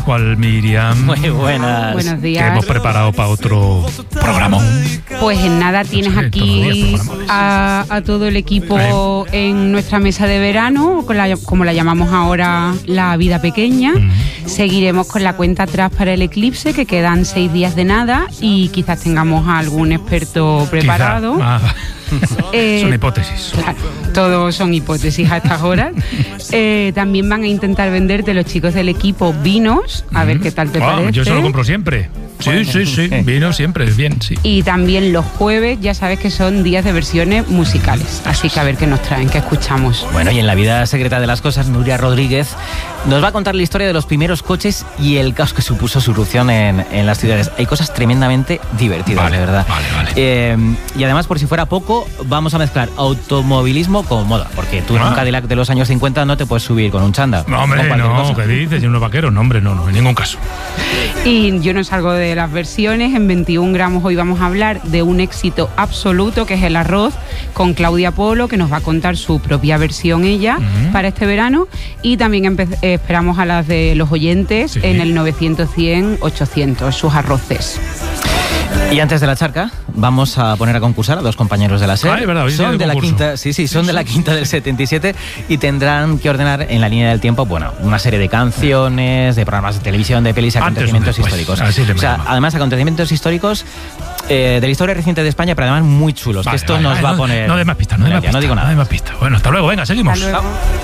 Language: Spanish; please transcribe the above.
Pascual, Miriam. Muy buenas. Buenos días. Que hemos preparado para otro programón. Pues en nada tienes aquí a todo el equipo en nuestra mesa de verano, como la llamamos ahora, la vida pequeña. Seguiremos con la cuenta atrás para el eclipse, que quedan 6 días de nada, y quizás tengamos a algún experto preparado. Son hipótesis. Claro, todos son hipótesis a estas horas. También van a intentar venderte los chicos del equipo vinos, a ver qué tal te parece. Yo se lo compro siempre. Sí, bueno, sí, vino siempre, bien, sí. Y también los jueves, ya sabes que son días de versiones musicales, así que a ver qué nos traen, qué escuchamos. Bueno, y en la vida secreta de las cosas, Nuria Rodríguez nos va a contar la historia de los primeros coches y el caos que supuso su irrupción en las ciudades. Hay cosas tremendamente divertidas, de verdad. Vale. Y además, por si fuera poco, vamos a mezclar automovilismo con moda, porque tú en un Cadillac de los años 50 no te puedes subir con un chándal. No, hombre, no, ¿qué dices? ¿Y unos vaqueros? No, hombre, no, en ningún caso. Y yo no salgo de las versiones. En 21 gramos hoy vamos a hablar de un éxito absoluto, que es el arroz, con Claudia Polo, que nos va a contar su propia versión ella para este verano. Y también esperamos a las de los oyentes en el 900-100-800, sus arroces. Y antes de la charca, vamos a poner a concursar a 2 compañeros de la SER. Son de la quinta, son de la quinta del 77 y tendrán que ordenar en la línea del tiempo, bueno, una serie de canciones, de programas de televisión, de pelis, acontecimientos históricos. Además, acontecimientos históricos de la historia reciente de España, pero además muy chulos. Que esto nos va a poner. No de más pistas, no digo nada. Bueno, hasta luego, venga, seguimos.